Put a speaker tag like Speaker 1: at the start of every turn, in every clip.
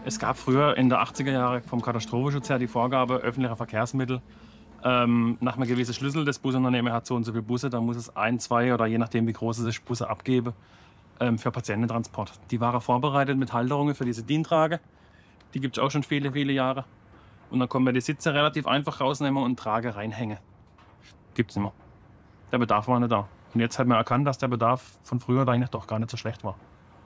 Speaker 1: Es gab früher in der 80er Jahre vom Katastrophenschutz her die Vorgabe, öffentliche Verkehrsmittel nach einem gewissen Schlüssel. Das Busunternehmen hat so und so viele Busse, da muss es ein, zwei oder je nachdem wie groß es ist, Busse abgeben für Patiententransport. Die waren vorbereitet mit Halterungen für diese Dientrage. Die gibt es auch schon viele, viele Jahre. Und dann können wir die Sitze relativ einfach rausnehmen und Trage reinhängen. Gibt's nicht mehr. Der Bedarf war nicht da. Und jetzt hat man erkannt, dass der Bedarf von früher eigentlich doch gar nicht so schlecht war.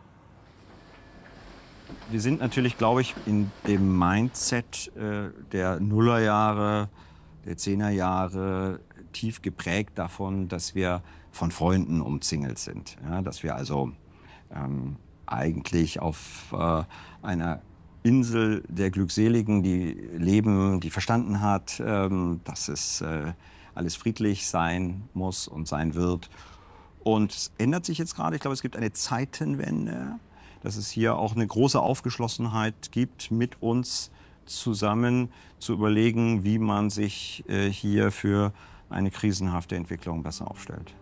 Speaker 2: Wir sind natürlich, glaube ich, in dem Mindset der Nullerjahre, der Zehnerjahre tief geprägt davon, dass wir von Freunden umzingelt sind. Ja, dass wir also eigentlich auf einer Insel der Glückseligen, die leben, die verstanden hat, dass es alles friedlich sein muss und sein wird. Und es ändert sich jetzt gerade. Ich glaube, es gibt eine Zeitenwende, dass es hier auch eine große Aufgeschlossenheit gibt, mit uns zusammen zu überlegen, wie man sich hier für eine krisenhafte Entwicklung besser aufstellt.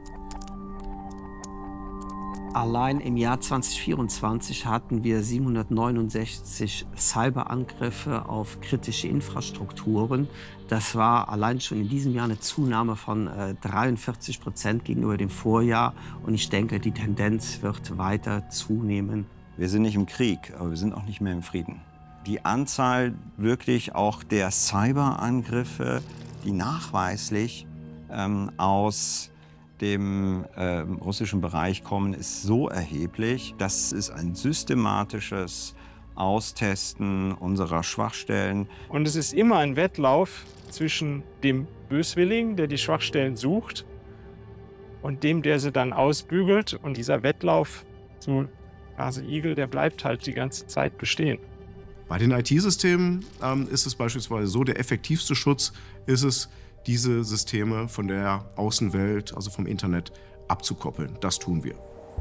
Speaker 3: Allein im Jahr 2024 hatten wir 769 Cyberangriffe auf kritische Infrastrukturen. Das war allein schon in diesem Jahr eine Zunahme von 43% gegenüber dem Vorjahr. Und ich denke, die Tendenz wird weiter zunehmen.
Speaker 2: Wir sind nicht im Krieg, aber wir sind auch nicht mehr im Frieden. Die Anzahl wirklich auch der Cyberangriffe, die nachweislich aus dem russischen Bereich kommen, ist so erheblich. Das ist ein systematisches Austesten unserer Schwachstellen.
Speaker 4: Und es ist immer ein Wettlauf zwischen dem Böswilligen, der die Schwachstellen sucht, und dem, der sie dann ausbügelt. Und dieser Wettlauf zu Hase Igel, der bleibt halt die ganze Zeit bestehen.
Speaker 5: Bei den IT-Systemen ist es beispielsweise so, der effektivste Schutz ist es, diese Systeme von der Außenwelt, also vom Internet, abzukoppeln. Das tun wir.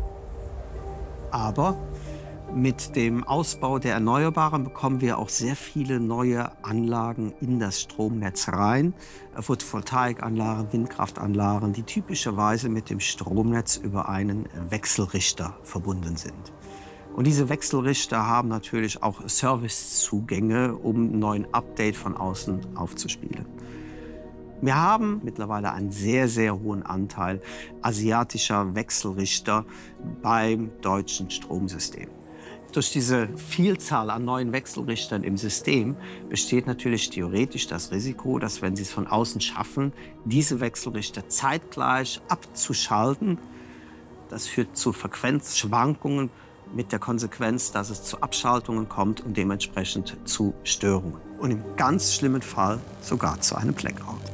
Speaker 3: Aber mit dem Ausbau der Erneuerbaren bekommen wir auch sehr viele neue Anlagen in das Stromnetz rein. Photovoltaikanlagen, Windkraftanlagen, die typischerweise mit dem Stromnetz über einen Wechselrichter verbunden sind. Und diese Wechselrichter haben natürlich auch Servicezugänge, um einen neuen Update von außen aufzuspielen. Wir haben mittlerweile einen sehr, sehr hohen Anteil asiatischer Wechselrichter beim deutschen Stromsystem. Durch diese Vielzahl an neuen Wechselrichtern im System besteht natürlich theoretisch das Risiko, dass, wenn Sie es von außen schaffen, diese Wechselrichter zeitgleich abzuschalten. Das führt zu Frequenzschwankungen mit der Konsequenz, dass es zu Abschaltungen kommt und dementsprechend zu Störungen. Und im ganz schlimmen Fall sogar zu einem Blackout.